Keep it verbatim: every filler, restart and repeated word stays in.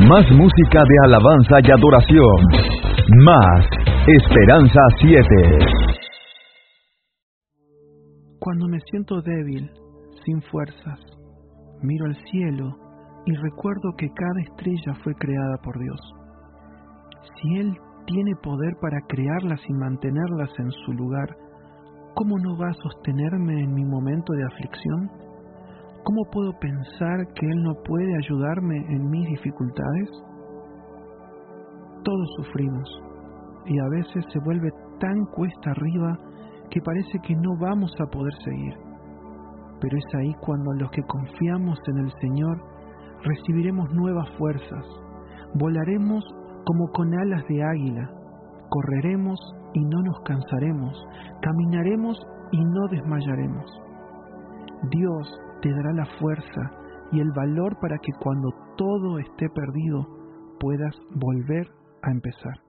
Más música de alabanza y adoración. Más Esperanza siete. Cuando me siento débil, sin fuerzas, miro al cielo y recuerdo que cada estrella fue creada por Dios. Si Él tiene poder para crearlas y mantenerlas en su lugar, ¿cómo no va a sostenerme en mi momento de aflicción? ¿Cómo puedo pensar que Él no puede ayudarme en mis dificultades? Todos sufrimos y a veces se vuelve tan cuesta arriba que parece que no vamos a poder seguir. Pero es ahí cuando los que confiamos en el Señor recibiremos nuevas fuerzas, volaremos como con alas de águila, correremos y no nos cansaremos, caminaremos y no desmayaremos. Dios te dará la fuerza y el valor para que cuando todo esté perdido puedas volver a empezar.